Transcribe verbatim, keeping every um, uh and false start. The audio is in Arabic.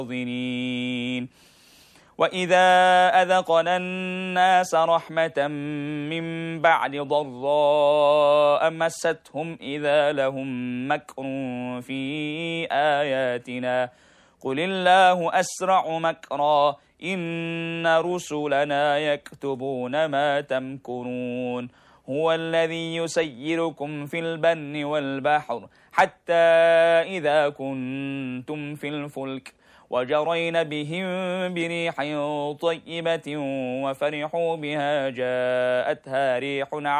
الحاضرين وإذا أذقنا الناس رحمة من بعد ضراء مستهم إذا لهم مكر في آياتنا قل الله أسرع مكرا إن رسلنا يكتبون ما تمكرون هو الذي يسيركم في البر والبحر حتى إذا كنتم في الفلك وجرين بهم بريح طيبة وفرحوا بها جاءتها ريح